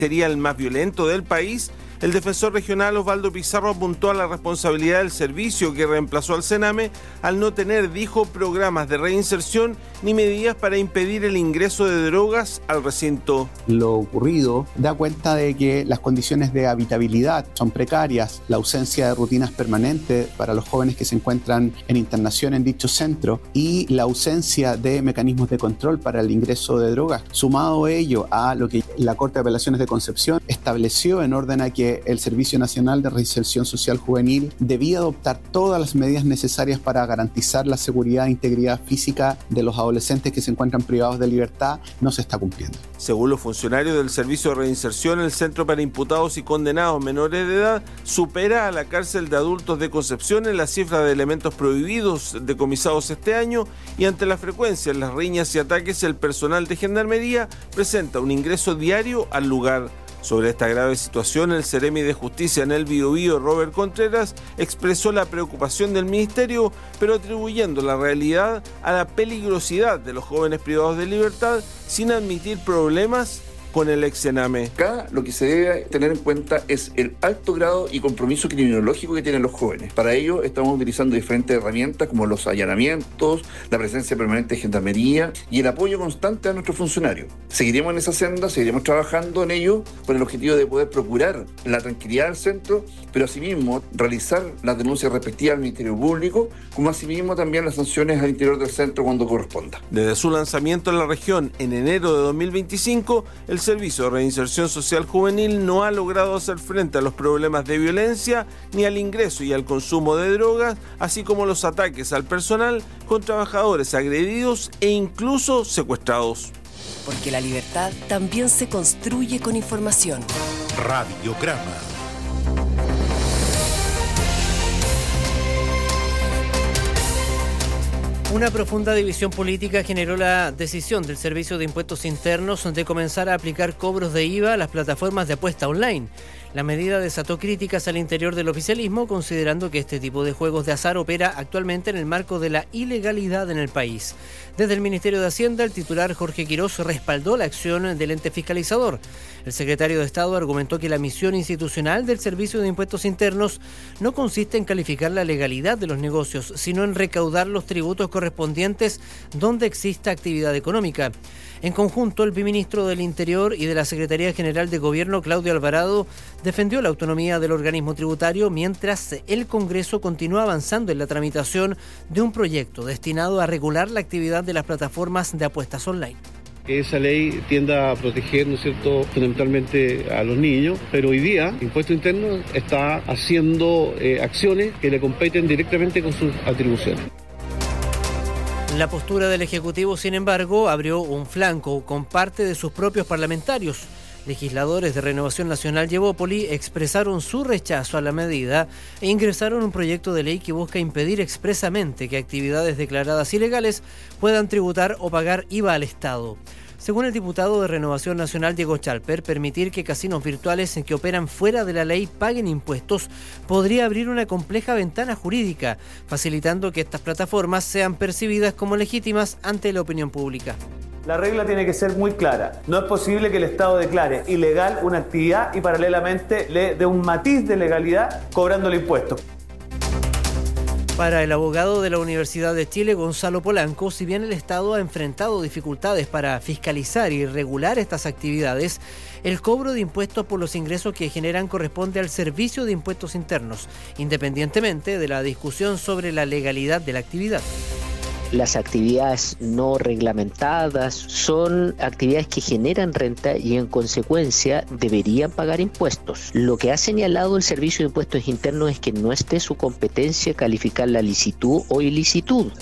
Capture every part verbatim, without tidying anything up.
sería el más violento del país, el defensor regional Osvaldo Pizarro apuntó a la responsabilidad del servicio que reemplazó al Sename al no tener, dijo, programas de reinserción ni medidas para impedir el ingreso de drogas al recinto. Lo ocurrido da cuenta de que las condiciones de habitabilidad son precarias, la ausencia de rutinas permanentes para los jóvenes que se encuentran en internación en dicho centro y la ausencia de mecanismos de control para el ingreso de drogas. Sumado ello a lo que la Corte de Apelaciones de Concepción estableció en orden a que el Servicio Nacional de Reinserción Social Juvenil debía adoptar todas las medidas necesarias para garantizar la seguridad e integridad física de los adolescentes que se encuentran privados de libertad, no se está cumpliendo. Según los funcionarios del Servicio de Reinserción, el Centro para Imputados y Condenados Menores de Edad supera a la cárcel de adultos de Concepción en la cifra de elementos prohibidos decomisados este año, y ante la frecuencia en las riñas y ataques, el personal de Gendarmería presenta un ingreso diario al lugar. Sobre esta grave situación, el Seremi de Justicia en el Biobío, Robert Contreras, expresó la preocupación del Ministerio, pero atribuyendo la realidad a la peligrosidad de los jóvenes privados de libertad sin admitir problemas con el ex Sename. Acá lo que se debe tener en cuenta es el alto grado y compromiso criminológico que tienen los jóvenes. Para ello estamos utilizando diferentes herramientas como los allanamientos, la presencia permanente de gendarmería y el apoyo constante a nuestros funcionarios. Seguiremos en esa senda, seguiremos trabajando en ello con el objetivo de poder procurar la tranquilidad del centro, pero asimismo realizar las denuncias respectivas al Ministerio Público, como asimismo también las sanciones al interior del centro cuando corresponda. Desde su lanzamiento en la región en enero de dos mil veinticinco, el Servicio de Reinserción Social Juvenil no ha logrado hacer frente a los problemas de violencia ni al ingreso y al consumo de drogas, así como los ataques al personal con trabajadores agredidos e incluso secuestrados. Porque la libertad también se construye con información. Radiograma. Una profunda división política generó la decisión del Servicio de Impuestos Internos de comenzar a aplicar cobros de I V A a las plataformas de apuesta online. La medida desató críticas al interior del oficialismo, considerando que este tipo de juegos de azar opera actualmente en el marco de la ilegalidad en el país. Desde el Ministerio de Hacienda, el titular Jorge Quirós respaldó la acción del ente fiscalizador. El secretario de Estado argumentó que la misión institucional del Servicio de Impuestos Internos no consiste en calificar la legalidad de los negocios, sino en recaudar los tributos correspondientes donde exista actividad económica. En conjunto, el viceministro del Interior y de la Secretaría General de Gobierno, Claudio Alvarado, defendió la autonomía del organismo tributario mientras el Congreso continúa avanzando en la tramitación de un proyecto destinado a regular la actividad de las plataformas de apuestas online. Que esa ley tienda a proteger, ¿no es cierto?, fundamentalmente a los niños, pero hoy día Impuesto Interno está haciendo eh, acciones que le competen directamente con sus atribuciones. La postura del Ejecutivo, sin embargo, abrió un flanco con parte de sus propios parlamentarios. Legisladores de Renovación Nacional y Evópoli expresaron su rechazo a la medida e ingresaron un proyecto de ley que busca impedir expresamente que actividades declaradas ilegales puedan tributar o pagar I V A al Estado. Según el diputado de Renovación Nacional, Diego Chalper, permitir que casinos virtuales que operan fuera de la ley paguen impuestos podría abrir una compleja ventana jurídica, facilitando que estas plataformas sean percibidas como legítimas ante la opinión pública. La regla tiene que ser muy clara. No es posible que el Estado declare ilegal una actividad y paralelamente le dé un matiz de legalidad cobrándole impuestos. Para el abogado de la Universidad de Chile, Gonzalo Polanco, si bien el Estado ha enfrentado dificultades para fiscalizar y regular estas actividades, el cobro de impuestos por los ingresos que generan corresponde al Servicio de Impuestos Internos, independientemente de la discusión sobre la legalidad de la actividad. Las actividades no reglamentadas son actividades que generan renta y en consecuencia deberían pagar impuestos. Lo que ha señalado el Servicio de Impuestos Internos es que no es de su competencia calificar la licitud o ilicitud.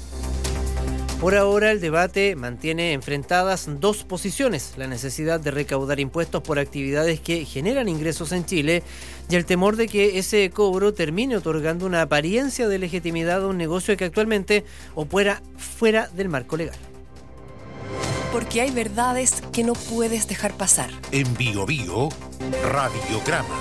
Por ahora, el debate mantiene enfrentadas dos posiciones: la necesidad de recaudar impuestos por actividades que generan ingresos en Chile y el temor de que ese cobro termine otorgando una apariencia de legitimidad a un negocio que actualmente opera fuera del marco legal. Porque hay verdades que no puedes dejar pasar. En Bio Bio, Radiograma.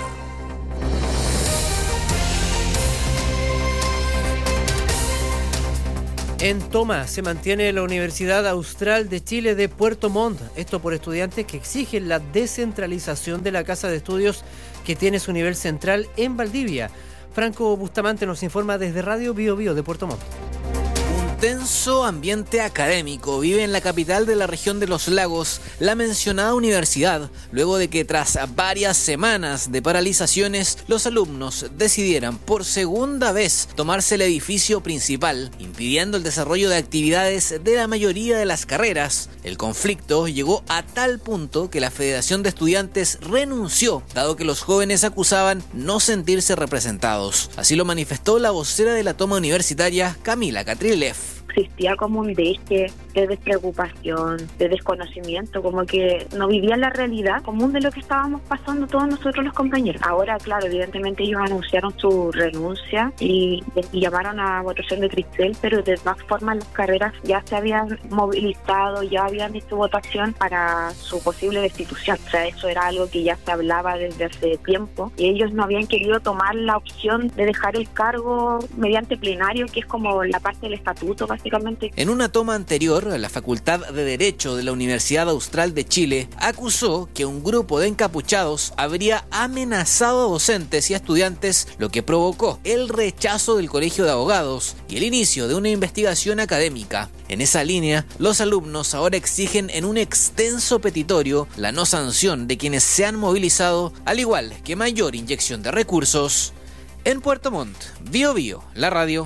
En toma se mantiene la Universidad Austral de Chile de Puerto Montt, esto por estudiantes que exigen la descentralización de la casa de estudios que tiene su nivel central en Valdivia. Franco Bustamante nos informa desde Radio Bio Bio de Puerto Montt. Tenso ambiente académico vive en la capital de la región de los lagos la mencionada universidad, luego de que tras varias semanas de paralizaciones los alumnos decidieran por segunda vez tomarse el edificio principal, impidiendo el desarrollo de actividades de la mayoría de las carreras. El conflicto llegó a tal punto que la Federación de Estudiantes renunció, dado que los jóvenes acusaban no sentirse representados. Así lo manifestó la vocera de la toma universitaria, Camila Catrilev. Existía como un deje de despreocupación, de desconocimiento, como que no vivían la realidad común de lo que estábamos pasando todos nosotros los compañeros. Ahora, claro, evidentemente ellos anunciaron su renuncia y, y llamaron a votación de Cristel, pero de todas formas las carreras ya se habían movilizado, ya habían hecho votación para su posible destitución. O sea, eso era algo que ya se hablaba desde hace tiempo y ellos no habían querido tomar la opción de dejar el cargo mediante plenario, que es como la parte del estatuto, básicamente. En una toma anterior, la Facultad de Derecho de la Universidad Austral de Chile acusó que un grupo de encapuchados habría amenazado a docentes y a estudiantes, lo que provocó el rechazo del Colegio de Abogados y el inicio de una investigación académica. En esa línea, los alumnos ahora exigen en un extenso petitorio la no sanción de quienes se han movilizado, al igual que mayor inyección de recursos. En Puerto Montt, Bio Bio, la radio.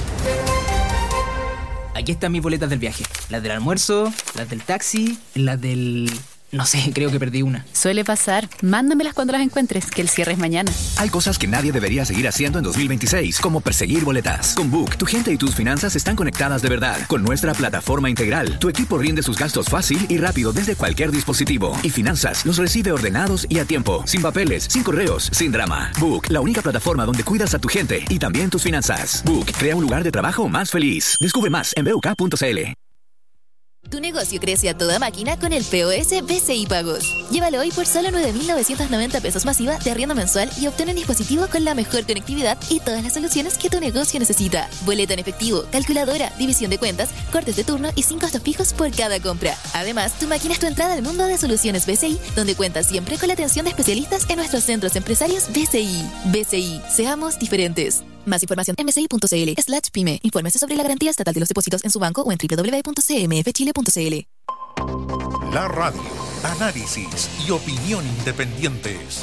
Aquí están mis boletas del viaje. Las del almuerzo, las del taxi, las del... No sé, creo que perdí una. Suele pasar. Mándamelas cuando las encuentres, que el cierre es mañana. Hay cosas que nadie debería seguir haciendo en dos mil veintiséis, como perseguir boletas. Con Book, tu gente y tus finanzas están conectadas de verdad. Con nuestra plataforma integral, tu equipo rinde sus gastos fácil y rápido desde cualquier dispositivo. Y finanzas los recibe ordenados y a tiempo. Sin papeles, sin correos, sin drama. Book, la única plataforma donde cuidas a tu gente y también tus finanzas. Book, crea un lugar de trabajo más feliz. Descubre más en b u k punto c l. Tu negocio crece a toda máquina con el P O S B C I Pagos. Llévalo hoy por solo nueve mil novecientos noventa pesos masiva de arriendo mensual y obtén un dispositivo con la mejor conectividad y todas las soluciones que tu negocio necesita. Boleta en efectivo, calculadora, división de cuentas, cortes de turno y sin costos fijos por cada compra. Además, tu máquina es tu entrada al mundo de soluciones B C I, donde cuentas siempre con la atención de especialistas en nuestros centros empresarios B C I. B C I, seamos diferentes. Más información en bci.cl slash pyme. Infórmese sobre la garantía estatal de los depósitos en su banco o en doble u doble u doble u punto c m f chile punto c l. La radio, análisis y opinión independientes.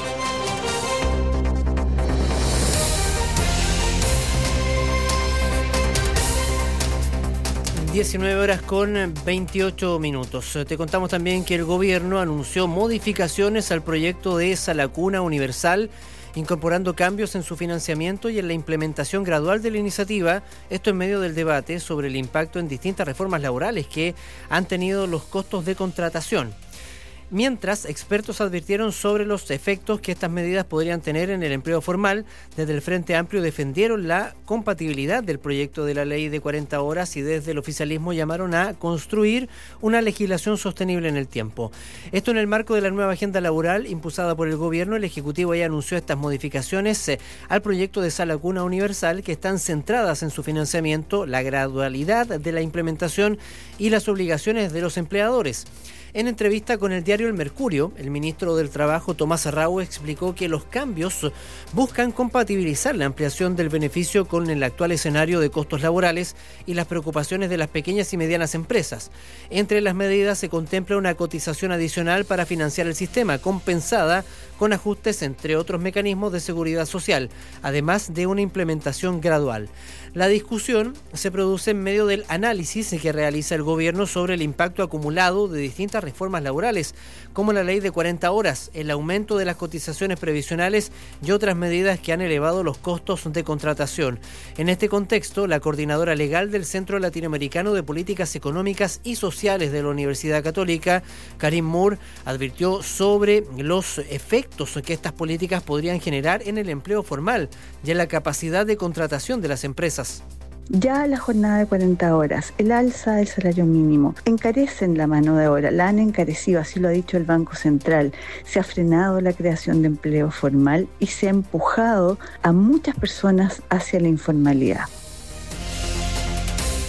diecinueve horas con veintiocho minutos. Te contamos también que el gobierno anunció modificaciones al proyecto de Sala Cuna Universal, incorporando cambios en su financiamiento y en la implementación gradual de la iniciativa, esto en medio del debate sobre el impacto en distintas reformas laborales que han tenido los costos de contratación. Mientras, expertos advirtieron sobre los efectos que estas medidas podrían tener en el empleo formal, desde el Frente Amplio defendieron la compatibilidad del proyecto de la ley de cuarenta horas y desde el oficialismo llamaron a construir una legislación sostenible en el tiempo. Esto en el marco de la nueva agenda laboral impulsada por el gobierno. El Ejecutivo ya anunció estas modificaciones eh, al proyecto de Sala Cuna Universal, que están centradas en su financiamiento, la gradualidad de la implementación y las obligaciones de los empleadores. En entrevista con el diario El Mercurio, el ministro del Trabajo, Tomás Arrau, explicó que los cambios buscan compatibilizar la ampliación del beneficio con el actual escenario de costos laborales y las preocupaciones de las pequeñas y medianas empresas. Entre las medidas se contempla una cotización adicional para financiar el sistema, compensada con ajustes entre otros mecanismos de seguridad social, además de una implementación gradual. La discusión se produce en medio del análisis que realiza el gobierno sobre el impacto acumulado de distintas reformas laborales, como la ley de cuarenta horas, el aumento de las cotizaciones previsionales y otras medidas que han elevado los costos de contratación. En este contexto, la coordinadora legal del Centro Latinoamericano de Políticas Económicas y Sociales de la Universidad Católica, Karim Moore, advirtió sobre los efectos que estas políticas podrían generar en el empleo formal y en la capacidad de contratación de las empresas. Ya la jornada de cuarenta horas, el alza del salario mínimo, encarecen la mano de obra, la han encarecido, así lo ha dicho el Banco Central. Se ha frenado la creación de empleo formal y se ha empujado a muchas personas hacia la informalidad.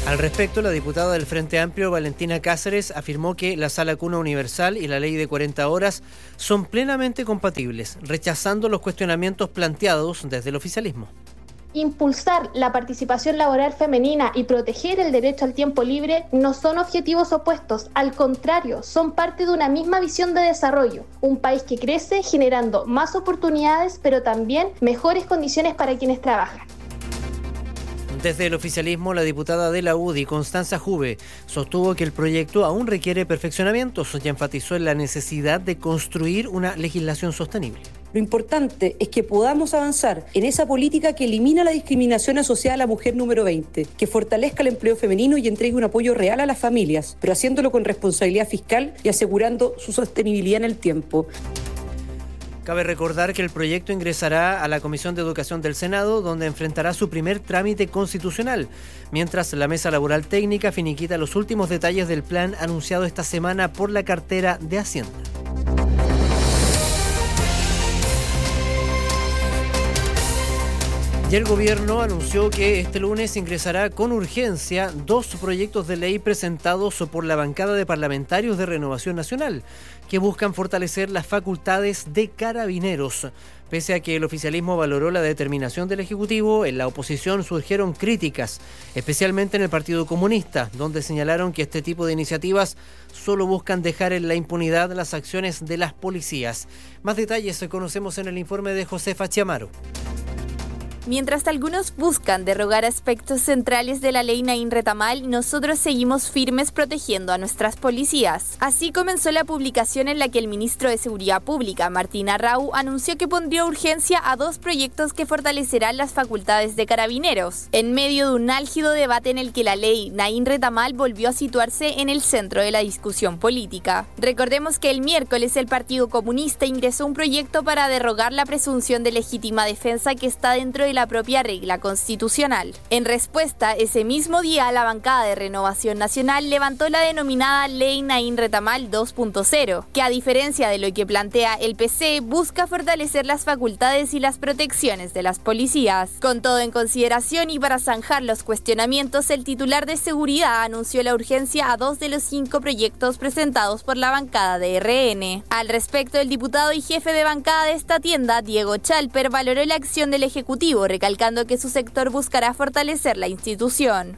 Al respecto, la diputada del Frente Amplio, Valentina Cáceres, afirmó que la Sala Cuna Universal y la ley de cuarenta horas son plenamente compatibles, rechazando los cuestionamientos planteados desde el oficialismo. Impulsar la participación laboral femenina y proteger el derecho al tiempo libre no son objetivos opuestos, al contrario, son parte de una misma visión de desarrollo. Un país que crece generando más oportunidades, pero también mejores condiciones para quienes trabajan. Desde el oficialismo, la diputada de la U D I, Constanza Juve, sostuvo que el proyecto aún requiere perfeccionamientos y enfatizó en la necesidad de construir una legislación sostenible. Lo importante es que podamos avanzar en esa política que elimina la discriminación asociada a la mujer número veinte, que fortalezca el empleo femenino y entregue un apoyo real a las familias, pero haciéndolo con responsabilidad fiscal y asegurando su sostenibilidad en el tiempo. Cabe recordar que el proyecto ingresará a la Comisión de Educación del Senado, donde enfrentará su primer trámite constitucional, mientras la Mesa Laboral Técnica finiquita los últimos detalles del plan anunciado esta semana por la cartera de Hacienda. Y el gobierno anunció que este lunes ingresará con urgencia dos proyectos de ley presentados por la bancada de parlamentarios de Renovación Nacional, que buscan fortalecer las facultades de Carabineros. Pese a que el oficialismo valoró la determinación del Ejecutivo, en la oposición surgieron críticas, especialmente en el Partido Comunista, donde señalaron que este tipo de iniciativas solo buscan dejar en la impunidad las acciones de las policías. Más detalles conocemos en el informe de Josefa Chiamaro. Mientras algunos buscan derogar aspectos centrales de la ley Naín Retamal, nosotros seguimos firmes protegiendo a nuestras policías. Así comenzó la publicación en la que el ministro de Seguridad Pública, Martín Arrau, anunció que pondría urgencia a dos proyectos que fortalecerán las facultades de Carabineros, en medio de un álgido debate en el que la ley Naín Retamal volvió a situarse en el centro de la discusión política. Recordemos que el miércoles el Partido Comunista ingresó un proyecto para derogar la presunción de legítima defensa que está dentro de la propia regla constitucional. En respuesta, ese mismo día, la bancada de Renovación Nacional levantó la denominada Ley Naín Retamal dos punto cero, que a diferencia de lo que plantea el P C, busca fortalecer las facultades y las protecciones de las policías. Con todo en consideración y para zanjar los cuestionamientos, el titular de Seguridad anunció la urgencia a dos de los cinco proyectos presentados por la bancada de R N. Al respecto, el diputado y jefe de bancada de esta tienda, Diego Chalper, valoró la acción del Ejecutivo, recalcando que su sector buscará fortalecer la institución.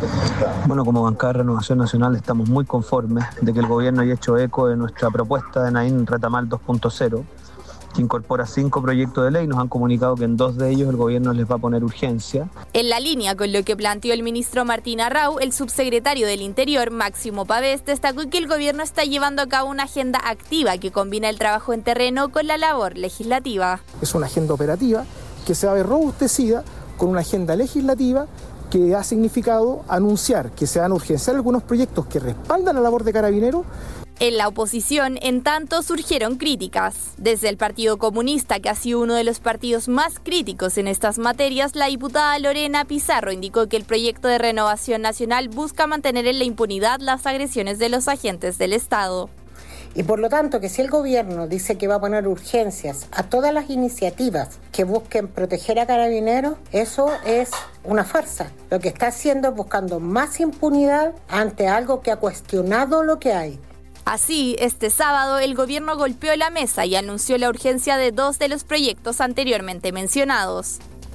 Bueno, como bancada de Renovación Nacional estamos muy conformes de que el gobierno haya hecho eco de nuestra propuesta de Naín Retamal dos punto cero, que incorpora cinco proyectos de ley. Nos han comunicado que en dos de ellos el gobierno les va a poner urgencia. En la línea con lo que planteó el ministro Martín Arrau, el subsecretario del Interior, Máximo Pavés, destacó que el gobierno está llevando a cabo una agenda activa que combina el trabajo en terreno con la labor legislativa. Es una agenda operativa que se va a ver robustecida con una agenda legislativa que ha significado anunciar que se van a urgenciar algunos proyectos que respaldan la labor de Carabineros. En la oposición, en tanto, surgieron críticas. Desde el Partido Comunista, que ha sido uno de los partidos más críticos en estas materias, la diputada Lorena Pizarro indicó que el proyecto de Renovación Nacional busca mantener en la impunidad las agresiones de los agentes del Estado. Y por lo tanto, que si el gobierno dice que va a poner urgencias a todas las iniciativas que busquen proteger a Carabineros, eso es una farsa. Lo que está haciendo es buscando más impunidad ante algo que ha cuestionado lo que hay. Así, este sábado el gobierno golpeó la mesa y anunció la urgencia de dos de los proyectos anteriormente mencionados.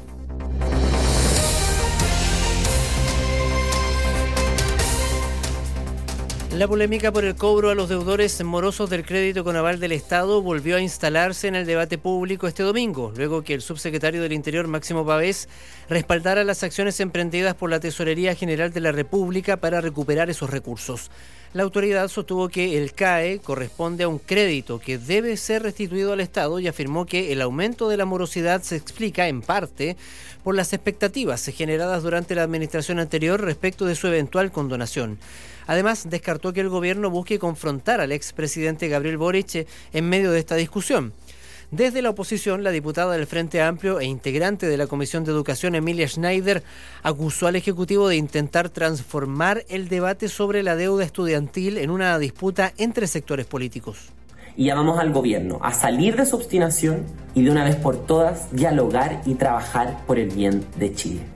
La polémica por el cobro a los deudores morosos del crédito con aval del Estado volvió a instalarse en el debate público este domingo, luego que el subsecretario del Interior, Máximo Pavés, respaldara las acciones emprendidas por la Tesorería General de la República para recuperar esos recursos. La autoridad sostuvo que el C A E corresponde a un crédito que debe ser restituido al Estado y afirmó que el aumento de la morosidad se explica, en parte, por las expectativas generadas durante la administración anterior respecto de su eventual condonación. Además, descartó que el gobierno busque confrontar al expresidente Gabriel Boric en medio de esta discusión. Desde la oposición, la diputada del Frente Amplio e integrante de la Comisión de Educación, Emilia Schneider, acusó al Ejecutivo de intentar transformar el debate sobre la deuda estudiantil en una disputa entre sectores políticos. Y llamamos al gobierno a salir de su obstinación y de una vez por todas dialogar y trabajar por el bien de Chile.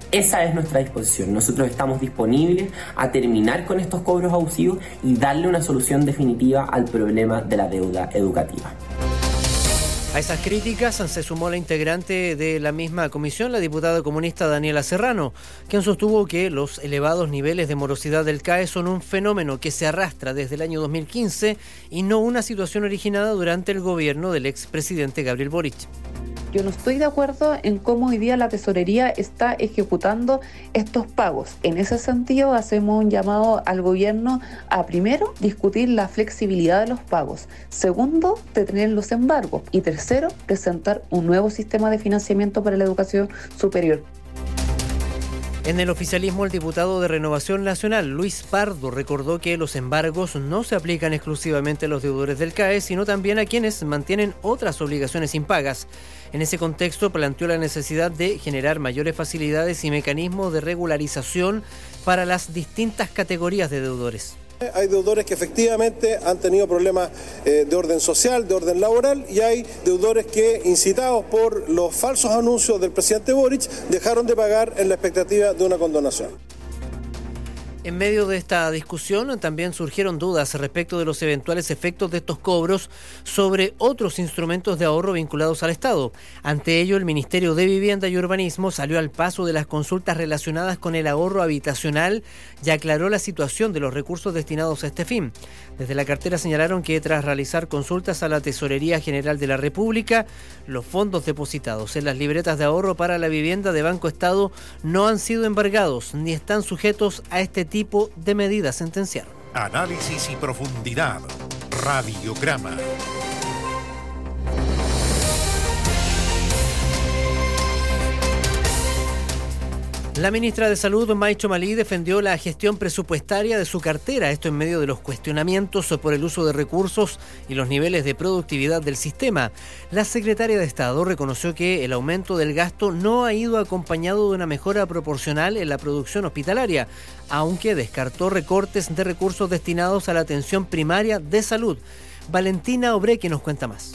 Esa es nuestra disposición. Nosotros estamos disponibles a terminar con estos cobros abusivos y darle una solución definitiva al problema de la deuda educativa. A esas críticas se sumó la integrante de la misma comisión, la diputada comunista Daniela Serrano, quien sostuvo que los elevados niveles de morosidad del C A E son un fenómeno que se arrastra desde el año dos mil quince y no una situación originada durante el gobierno del expresidente Gabriel Boric. Yo no estoy de acuerdo en cómo hoy día la tesorería está ejecutando estos pagos. En ese sentido, hacemos un llamado al gobierno a, primero, discutir la flexibilidad de los pagos. Segundo, detener los embargos. Y tercero, presentar un nuevo sistema de financiamiento para la educación superior. En el oficialismo, el diputado de Renovación Nacional, Luis Pardo, recordó que los embargos no se aplican exclusivamente a los deudores del C A E, sino también a quienes mantienen otras obligaciones impagas. En ese contexto, planteó la necesidad de generar mayores facilidades y mecanismos de regularización para las distintas categorías de deudores. Hay deudores que efectivamente han tenido problemas eh, de orden social, de orden laboral, y hay deudores que, incitados por los falsos anuncios del presidente Boric, dejaron de pagar en la expectativa de una condonación. En medio de esta discusión también surgieron dudas respecto de los eventuales efectos de estos cobros sobre otros instrumentos de ahorro vinculados al Estado. Ante ello, el Ministerio de Vivienda y Urbanismo salió al paso de las consultas relacionadas con el ahorro habitacional y aclaró la situación de los recursos destinados a este fin. Desde la cartera señalaron que tras realizar consultas a la Tesorería General de la República, los fondos depositados en las libretas de ahorro para la vivienda de Banco Estado no han sido embargados ni están sujetos a este tipo de medidas, sentenciaron. Análisis y profundidad. Radiograma. La ministra de Salud, May Chomalí, defendió la gestión presupuestaria de su cartera, esto en medio de los cuestionamientos por el uso de recursos y los niveles de productividad del sistema. La secretaria de Estado reconoció que el aumento del gasto no ha ido acompañado de una mejora proporcional en la producción hospitalaria, aunque descartó recortes de recursos destinados a la atención primaria de salud. Valentina Obreque nos cuenta más.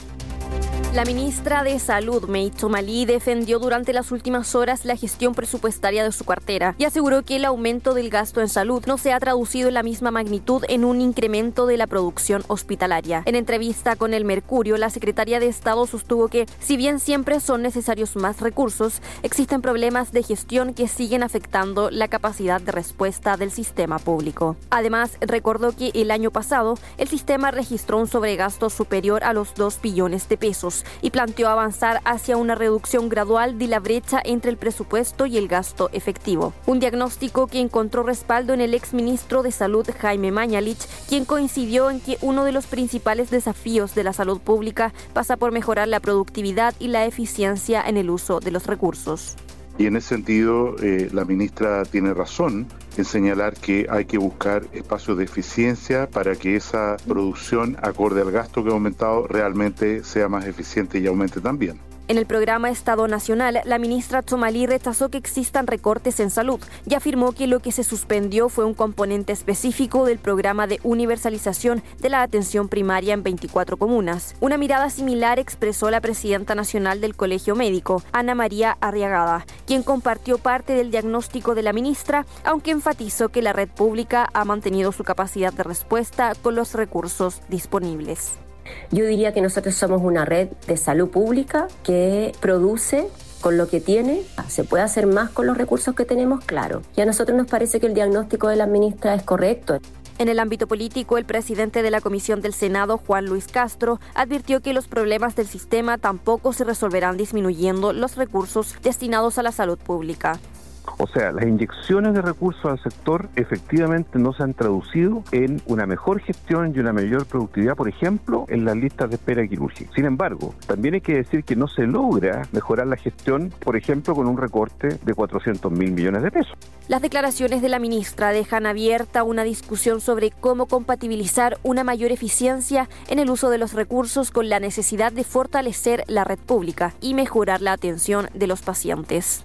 La ministra de Salud, May Chomalí, defendió durante las últimas horas la gestión presupuestaria de su cartera y aseguró que el aumento del gasto en salud no se ha traducido en la misma magnitud en un incremento de la producción hospitalaria. En entrevista con El Mercurio, la secretaria de Estado sostuvo que, si bien siempre son necesarios más recursos, existen problemas de gestión que siguen afectando la capacidad de respuesta del sistema público. Además, recordó que el año pasado el sistema registró un sobregasto superior a los dos billones de pesos y planteó avanzar hacia una reducción gradual de la brecha entre el presupuesto y el gasto efectivo. Un diagnóstico que encontró respaldo en el exministro de Salud, Jaime Mañalich, quien coincidió en que uno de los principales desafíos de la salud pública pasa por mejorar la productividad y la eficiencia en el uso de los recursos. Y en ese sentido, eh, la ministra tiene razón en señalar que hay que buscar espacios de eficiencia para que esa producción, acorde al gasto que ha aumentado, realmente sea más eficiente y aumente también. En el programa Estado Nacional, la ministra Chomalí rechazó que existan recortes en salud y afirmó que lo que se suspendió fue un componente específico del programa de universalización de la atención primaria en veinticuatro comunas. Una mirada similar expresó la presidenta nacional del Colegio Médico, Ana María Arriagada, quien compartió parte del diagnóstico de la ministra, aunque enfatizó que la red pública ha mantenido su capacidad de respuesta con los recursos disponibles. Yo diría que nosotros somos una red de salud pública que produce con lo que tiene. ¿Se puede hacer más con los recursos que tenemos? Claro. Y a nosotros nos parece que el diagnóstico de la ministra es correcto. En el ámbito político, el presidente de la Comisión del Senado, Juan Luis Castro, advirtió que los problemas del sistema tampoco se resolverán disminuyendo los recursos destinados a la salud pública. O sea, las inyecciones de recursos al sector efectivamente no se han traducido en una mejor gestión y una mayor productividad, por ejemplo, en las listas de espera quirúrgica. Sin embargo, también hay que decir que no se logra mejorar la gestión, por ejemplo, con un recorte de cuatrocientos mil millones de pesos. Las declaraciones de la ministra dejan abierta una discusión sobre cómo compatibilizar una mayor eficiencia en el uso de los recursos con la necesidad de fortalecer la red pública y mejorar la atención de los pacientes.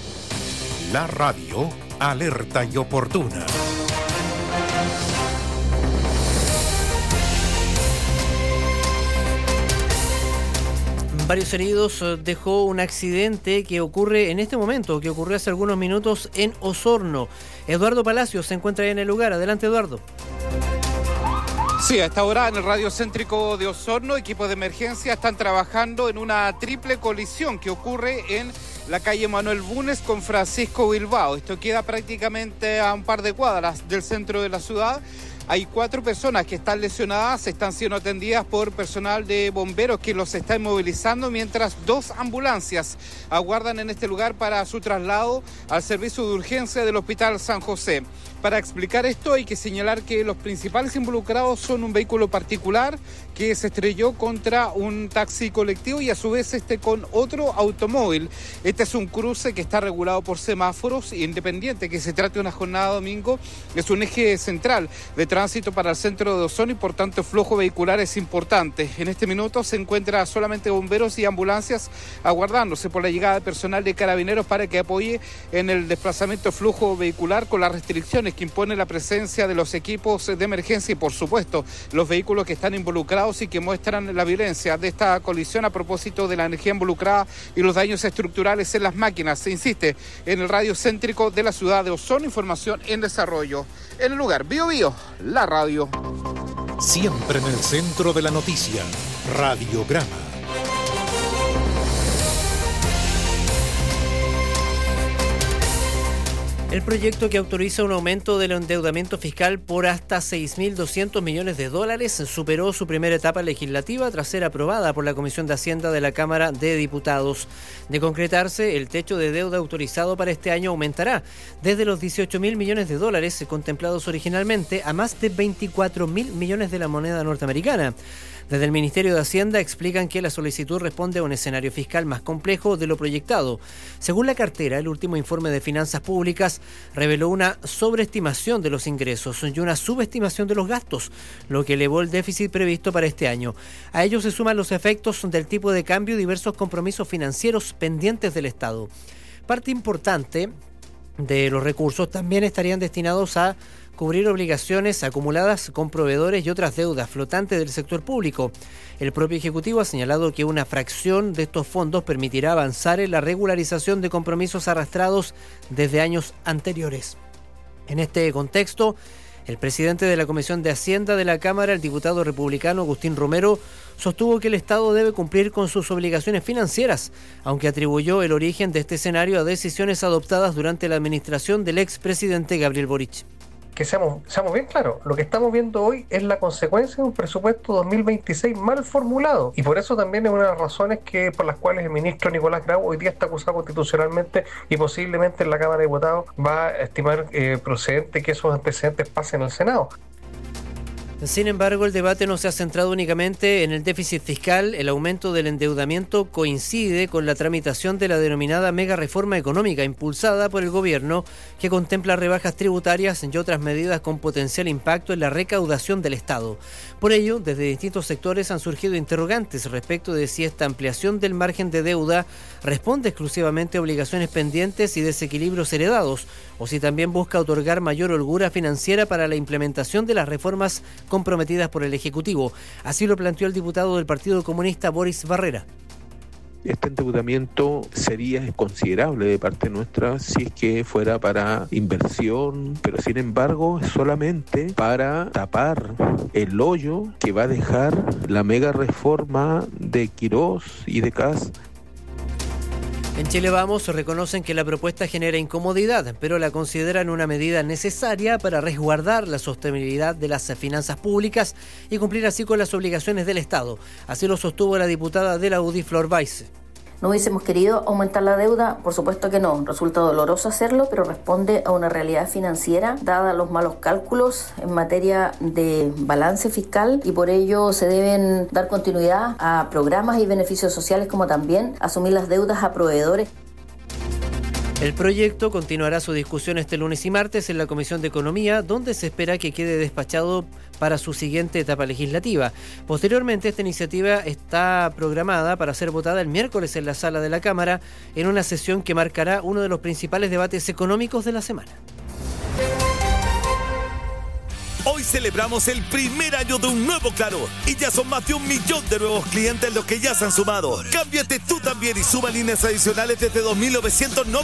La radio, alerta y oportuna. varios heridos dejó un accidente que ocurre en este momento, que ocurrió hace algunos minutos en Osorno. Eduardo Palacios se encuentra ahí en el lugar. Adelante, Eduardo. Sí, a esta hora en el radio céntrico de Osorno, equipos de emergencia están trabajando en una triple colisión que ocurre en la calle Manuel Bunes con Francisco Bilbao. Esto queda prácticamente a un par de cuadras del centro de la ciudad. Hay cuatro personas que están lesionadas, están siendo atendidas por personal de bomberos que los está inmovilizando, mientras dos ambulancias aguardan en este lugar para su traslado al servicio de urgencia del Hospital San José. Para explicar esto hay que señalar que los principales involucrados son un vehículo particular que se estrelló contra un taxi colectivo y a su vez este con otro automóvil. Este es un cruce que está regulado por semáforos y independiente que se trate de una jornada domingo, es un eje central de tránsito para el centro de Osorno y por tanto el flujo vehicular es importante. En este minuto se encuentra solamente bomberos y ambulancias aguardándose por la llegada de personal de Carabineros para que apoye en el desplazamiento de flujo vehicular con las restricciones que impone la presencia de los equipos de emergencia y por supuesto los vehículos que están involucrados y que muestran la violencia de esta colisión a propósito de la energía involucrada y los daños estructurales en las máquinas. Se insiste en el radio céntrico de la ciudad de Osorno, información en desarrollo. En el lugar, Bio Bio, la radio. Siempre en el centro de la noticia, Radiograma. El proyecto que autoriza un aumento del endeudamiento fiscal por hasta seis mil doscientos millones de dólares superó su primera etapa legislativa tras ser aprobada por la Comisión de Hacienda de la Cámara de Diputados. De concretarse, el techo de deuda autorizado para este año aumentará desde los dieciocho mil millones de dólares contemplados originalmente a más de veinticuatro mil millones de la moneda norteamericana. Desde el Ministerio de Hacienda explican que la solicitud responde a un escenario fiscal más complejo de lo proyectado. Según la cartera, el último informe de finanzas públicas reveló una sobreestimación de los ingresos y una subestimación de los gastos, lo que elevó el déficit previsto para este año. A ello se suman los efectos del tipo de cambio y diversos compromisos financieros pendientes del Estado. Parte importante de los recursos también estarían destinados a cubrir obligaciones acumuladas con proveedores y otras deudas flotantes del sector público. El propio Ejecutivo ha señalado que una fracción de estos fondos permitirá avanzar en la regularización de compromisos arrastrados desde años anteriores. En este contexto, el presidente de la Comisión de Hacienda de la Cámara, el diputado republicano Agustín Romero, sostuvo que el Estado debe cumplir con sus obligaciones financieras, aunque atribuyó el origen de este escenario a decisiones adoptadas durante la administración del expresidente Gabriel Boric. Que seamos, seamos bien claros, lo que estamos viendo hoy es la consecuencia de un presupuesto dos mil veintiséis mal formulado y por eso también es una de las razones que por las cuales el ministro Nicolás Grau hoy día está acusado constitucionalmente y posiblemente en la Cámara de Diputados va a estimar eh, procedente que esos antecedentes pasen al Senado. Sin embargo, el debate no se ha centrado únicamente en el déficit fiscal. El aumento del endeudamiento coincide con la tramitación de la denominada mega reforma económica impulsada por el gobierno, que contempla rebajas tributarias y otras medidas con potencial impacto en la recaudación del Estado. Por ello, desde distintos sectores han surgido interrogantes respecto de si esta ampliación del margen de deuda responde exclusivamente a obligaciones pendientes y desequilibrios heredados, o si también busca otorgar mayor holgura financiera para la implementación de las reformas comprometidas por el Ejecutivo. Así lo planteó el diputado del Partido Comunista Boris Barrera. Este endeudamiento sería considerable de parte nuestra si es que fuera para inversión, pero sin embargo es solamente para tapar el hoyo que va a dejar la mega reforma de Quirós y de Kast. En Chile Vamos reconocen que la propuesta genera incomodidad, pero la consideran una medida necesaria para resguardar la sostenibilidad de las finanzas públicas y cumplir así con las obligaciones del Estado. Así lo sostuvo la diputada de la U D I, Flor Weiss. ¿No hubiésemos querido aumentar la deuda? Por supuesto que no. Resulta doloroso hacerlo, pero responde a una realidad financiera, dada los malos cálculos en materia de balance fiscal, y por ello se deben dar continuidad a programas y beneficios sociales, como también asumir las deudas a proveedores. El proyecto continuará su discusión este lunes y martes en la Comisión de Economía, donde se espera que quede despachado para su siguiente etapa legislativa. Posteriormente, esta iniciativa está programada para ser votada el miércoles en la sala de la Cámara, en una sesión que marcará uno de los principales debates económicos de la semana. Hoy celebramos el primer año de un nuevo Claro y ya son más de un millón de nuevos clientes los que ya se han sumado. Cámbiate tú también y suma líneas adicionales desde dos mil novecientos noventa